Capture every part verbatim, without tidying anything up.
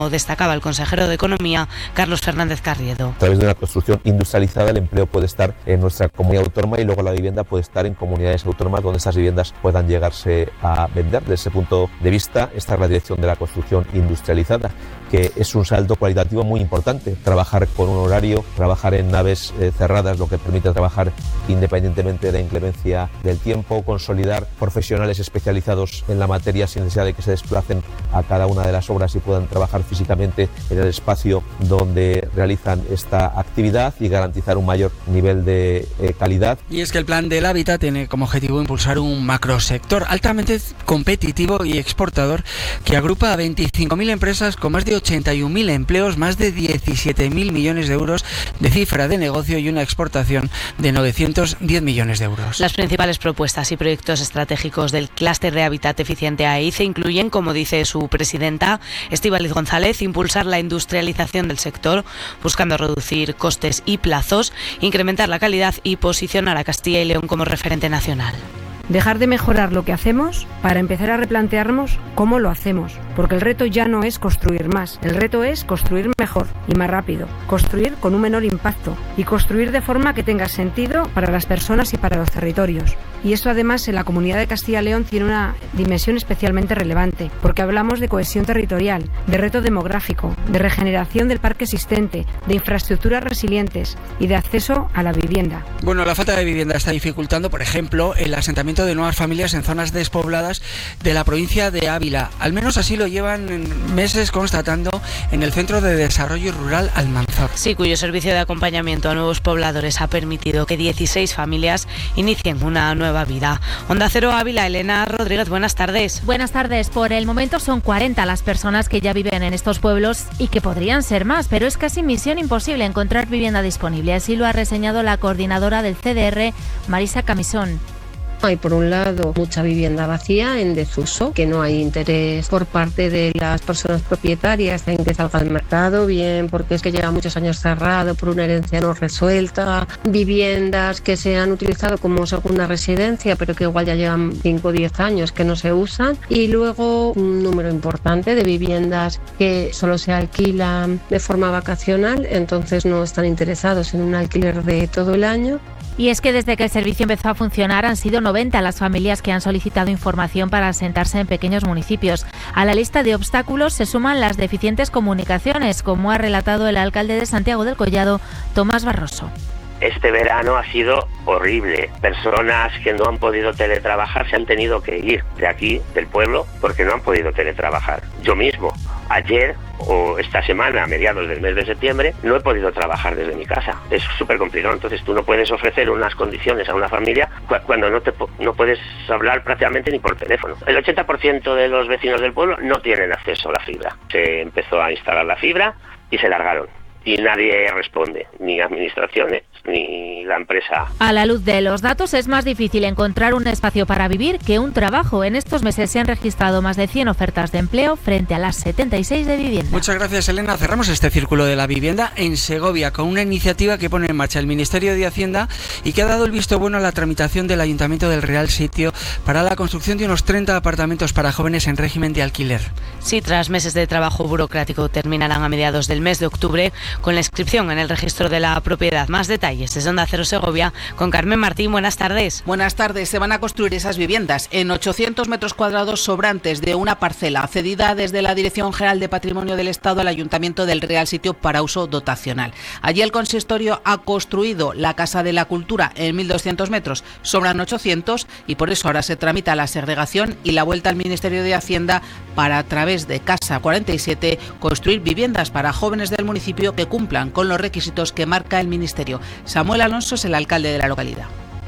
destacaba el consejero de Economía, Carlos Fernández Carriedo. A través de una construcción industrializada, el empleo puede estar en nuestra comunidad autónoma y luego la vivienda puede estar en comunidades autónomas donde estas viviendas puedan llegarse a vender. Desde ese punto de vista, esta es la dirección de la construcción industrializada, que es un salto cualitativo muy importante. Trabajar con un horario, trabajar en naves eh, cerradas, lo que permite trabajar independientemente de la inclemencia del tiempo, consolidar profesionales especializados en la materia sin necesidad de que se desplacen a cada una de las obras y puedan trabajar físicamente en el espacio donde realizan esta actividad y garantizar un mayor nivel de eh, calidad. Y es que el plan del hábitat tiene como objetivo impulsar un macrosector altamente competitivo y exportador que agrupa a veinticinco mil empresas con más de ochenta y un mil empleos, más de diecisiete mil millones de euros de cifra de negocio y una exportación de novecientos diez millones de euros. Las principales propuestas y proyectos estratégicos del clúster de hábitat eficiente A I C E incluyen, como dice su presidenta, Estíbaliz González, impulsar la industrialización del sector, buscando reducir costes y plazos, incrementar la calidad y posicionar a Castilla y León como referente nacional. Dejar de mejorar lo que hacemos para empezar a replantearnos cómo lo hacemos, porque el reto ya no es construir más, el reto es construir mejor y más rápido, construir con un menor impacto y construir de forma que tenga sentido para las personas y para los territorios. Y eso además en la Comunidad de Castilla y León tiene una dimensión especialmente relevante, porque hablamos de cohesión territorial, de reto demográfico, de regeneración del parque existente, de infraestructuras resilientes y de acceso a la vivienda. Bueno, la falta de vivienda está dificultando, por ejemplo, el asentamiento de nuevas familias en zonas despobladas de la provincia de Ávila. Al menos así lo llevan meses constatando en el Centro de Desarrollo Rural Almanzor. Sí, cuyo servicio de acompañamiento a nuevos pobladores ha permitido que dieciséis familias inicien una nueva vida. Onda Cero Ávila, Elena Rodríguez, buenas tardes. Buenas tardes. Por el momento son cuarenta las personas que ya viven en estos pueblos y que podrían ser más, pero es casi misión imposible encontrar vivienda disponible. Así lo ha reseñado la coordinadora del C D R, Marisa Camisón. Hay por un lado mucha vivienda vacía en desuso, que no hay interés por parte de las personas propietarias en que salga al mercado, bien porque es que lleva muchos años cerrado por una herencia no resuelta, viviendas que se han utilizado como segunda residencia pero que igual ya llevan cinco o diez años que no se usan, y luego un número importante de viviendas que solo se alquilan de forma vacacional, entonces no están interesados en un alquiler de todo el año. Y es que desde que el servicio empezó a funcionar han sido noventa las familias que han solicitado información para asentarse en pequeños municipios. A la lista de obstáculos se suman las deficientes comunicaciones, como ha relatado el alcalde de Santiago del Collado, Tomás Barroso. Este verano ha sido horrible. Personas que no han podido teletrabajar se han tenido que ir de aquí, del pueblo, porque no han podido teletrabajar. Yo mismo, ayer o esta semana, a mediados del mes de septiembre, no he podido trabajar desde mi casa. Es súper complicado. Entonces tú no puedes ofrecer unas condiciones a una familia cuando no, te, no puedes hablar prácticamente ni por teléfono. El ochenta por ciento de los vecinos del pueblo no tienen acceso a la fibra. Se empezó a instalar la fibra y se largaron. Y nadie responde, ni administraciones, ni la empresa. A la luz de los datos es más difícil encontrar un espacio para vivir que un trabajo. En estos meses se han registrado más de cien ofertas de empleo frente a las setenta y seis de vivienda. Muchas gracias, Elena. Cerramos este círculo de la vivienda en Segovia con una iniciativa que pone en marcha el Ministerio de Hacienda y que ha dado el visto bueno a la tramitación del Ayuntamiento del Real Sitio para la construcción de unos treinta apartamentos para jóvenes en régimen de alquiler. Sí, tras meses de trabajo burocrático terminarán a mediados del mes de octubre con la inscripción en el registro de la propiedad. Más detalles desde Onda Cero Segovia con Carmen Martín. Buenas tardes. Buenas tardes. Se van a construir esas viviendas en ochocientos metros cuadrados sobrantes de una parcela cedida desde la Dirección General de Patrimonio del Estado al Ayuntamiento del Real Sitio para uso dotacional. Allí el consistorio ha construido la Casa de la Cultura en mil doscientos metros, sobran ochocientos y por eso ahora se tramita la segregación y la vuelta al Ministerio de Hacienda para, a través de Casa cuarenta y siete, construir viviendas para jóvenes del municipio que cumplan con los requisitos que marca el Ministerio. Samuel Alonso es el alcalde de la localidad.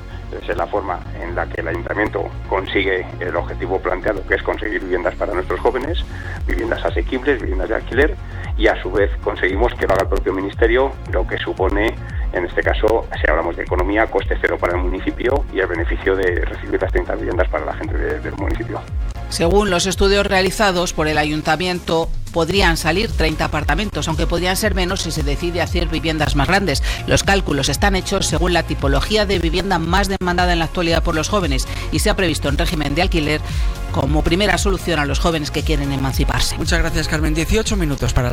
Es la forma en la que el Ayuntamiento consigue el objetivo planteado, que es conseguir viviendas para nuestros jóvenes, viviendas asequibles, viviendas de alquiler, y a su vez conseguimos que lo haga el propio Ministerio, lo que supone, en este caso, si hablamos de economía, coste cero para el municipio y el beneficio de recibir las treinta viviendas para la gente de, del municipio. Según los estudios realizados por el Ayuntamiento, podrían salir treinta apartamentos, aunque podrían ser menos si se decide hacer viviendas más grandes. Los cálculos están hechos según la tipología de vivienda más demandada en la actualidad por los jóvenes y se ha previsto en régimen de alquiler como primera solución a los jóvenes que quieren emanciparse. Muchas gracias, Carmen. dieciocho minutos para